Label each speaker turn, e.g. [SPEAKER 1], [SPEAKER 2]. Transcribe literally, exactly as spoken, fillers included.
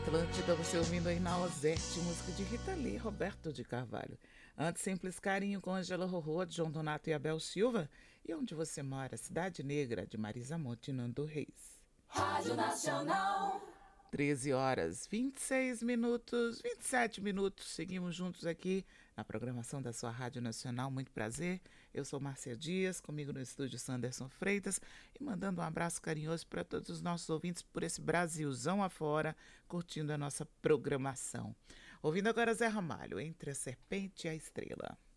[SPEAKER 1] Atlântida, você ouvindo aí na Ozerte, música de Rita Lee, Roberto de Carvalho. Antes, Simples Carinho com Angela Rorô, de João Donato e Abel Silva. E Onde Você Mora, Cidade Negra, de Marisa Monte e Nando Reis.
[SPEAKER 2] Rádio Nacional.
[SPEAKER 1] treze horas, vinte e seis minutos, vinte e sete minutos. Seguimos juntos aqui na programação da sua Rádio Nacional. Muito prazer. Eu sou Márcia Dias, comigo no estúdio Sanderson Freitas, e mandando um abraço carinhoso para todos os nossos ouvintes por esse Brasilzão afora, curtindo a nossa programação. Ouvindo agora Zé Ramalho, Entre a Serpente e a Estrela.